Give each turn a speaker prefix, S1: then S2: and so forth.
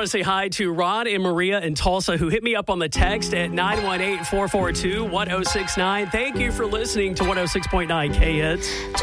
S1: want to say hi to Ron and Maria in Tulsa who hit me up on the text at 918-442-1069. Thank you for listening to 106.9 K-Hits.